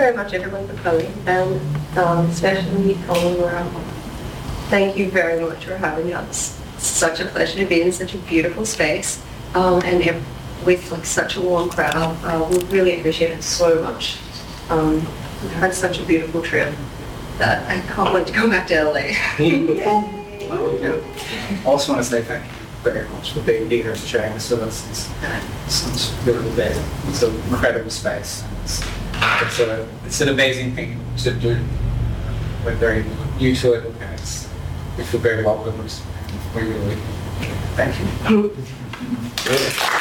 very much everyone for coming, and especially Laura. Thank you very much for having us. It's such a pleasure to be in such a beautiful space, with like such a warm crowd. We really appreciate it so much. We've had such a beautiful trip that I can't wait to go back to LA. I also want to say thank you very much for being here and sharing this with us. It's really amazing. It's an incredible space. It's an amazing thing to do. We're very new to it, and we feel very welcome. We really thank you.